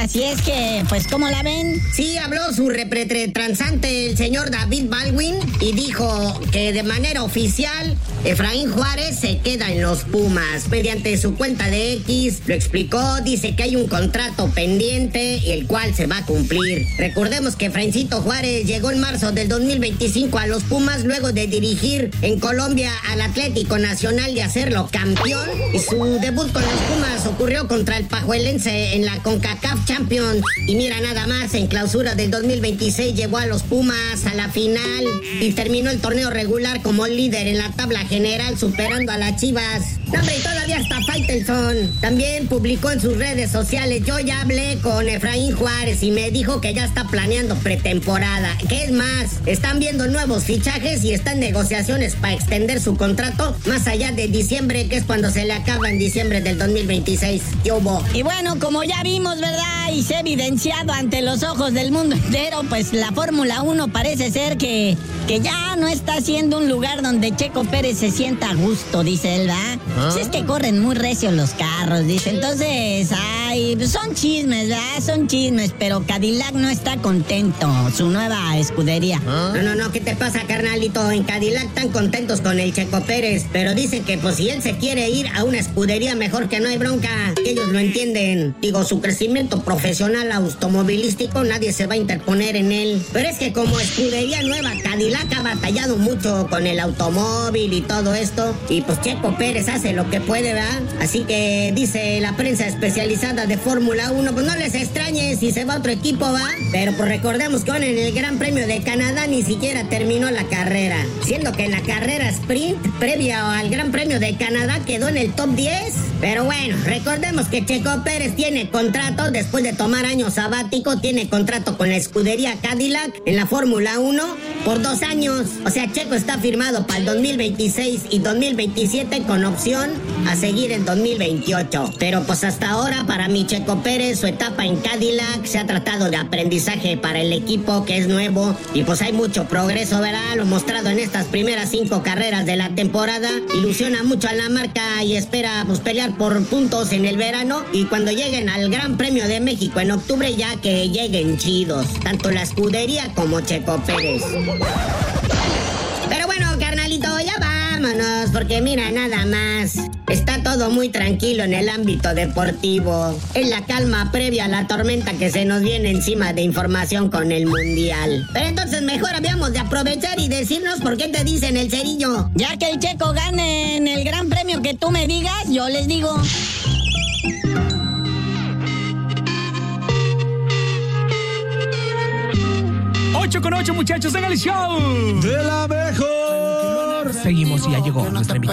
Así es que, pues, ¿cómo la ven? Sí, habló su representante, el señor David Baldwin, y dijo que de manera oficial Efraín Juárez se queda en los Pumas. Mediante su cuenta de X lo explicó, dice que hay un contrato pendiente y el cual se va a cumplir. Recordemos que Efraíncito Juárez llegó en marzo del 2025 a los Pumas luego de dirigir en Colombia al Atlético Nacional y hacerlo campeón. Y su debut con los Pumas ocurrió contra el Pajuelense en la CONCACAF Champions. Y mira nada más, en clausura del 2026 llevó a los Pumas a la final y terminó el torneo regular como líder en la tabla general, superando a las Chivas. ¡Hombre, y todavía está Faitelson! También publicó en sus redes sociales: yo ya hablé con Efraín Juárez y me dijo que ya está planeando pretemporada. ¿Qué es más? Están viendo nuevos fichajes y están en negociaciones para extender su contrato más allá de diciembre, que es cuando se le acaba en diciembre del 2026. ¿Qué hubo? Y bueno, como ya vimos, ¿verdad? Y se ha evidenciado ante los ojos del mundo entero, pues la Fórmula 1 parece ser que ya no está siendo un lugar donde Checo Pérez se sienta a gusto, dice él, ¿verdad? Si es que corren muy recios los carros, dice. Entonces, son chismes, ¿verdad? Son chismes, pero Cadillac no está contento, su nueva escudería. No, ¿qué te pasa, carnalito? En Cadillac están contentos con el Checo Pérez, pero dicen que pues si él se quiere ir a una escudería mejor, que no hay bronca, que ellos lo entienden. Digo, su crecimiento profesional automovilístico, nadie se va a interponer en él. Pero es que como escudería nueva, Cadillac ha batallado mucho con el automóvil y todo esto, y pues Checo Pérez hace lo que puede, ¿verdad? Así que dice la prensa especializada de Fórmula 1, pues no les extrañe si se va a otro equipo, ¿va? Pero pues recordemos que en el Gran Premio de Canadá ni siquiera terminó la carrera, siendo que en la carrera sprint previa al Gran Premio de Canadá quedó en el top 10. Pero bueno, recordemos que Checo Pérez tiene contrato, después de tomar año sabático, tiene contrato con la escudería Cadillac en la Fórmula 1 por 2 años. O sea, Checo está firmado para el 2026 y 2027 con opción a seguir en 2028. Pero pues hasta ahora, para mi Checo Pérez, su etapa en Cadillac se ha tratado de aprendizaje para el equipo, que es nuevo, y pues hay mucho progreso, ¿verdad? Lo mostrado en estas primeras 5 carreras de la temporada ilusiona mucho a la marca y espera pues pelear por puntos en el verano, y cuando lleguen al Gran Premio de México en octubre ya que lleguen chidos, tanto la escudería como Checo Pérez. Pero bueno, carnalito, ya vámonos, porque mira, nada más, está todo muy tranquilo en el ámbito deportivo. Es la calma previa a la tormenta que se nos viene encima de información con el Mundial. Pero entonces mejor habíamos de aprovechar y decirnos por qué te dicen el cerillo. Ya que el Checo gane en el Gran Premio que tú me digas, yo les digo. 8 con 8, muchachos, en el show de la mejor. Seguimos y ya llegó nuestra invitada.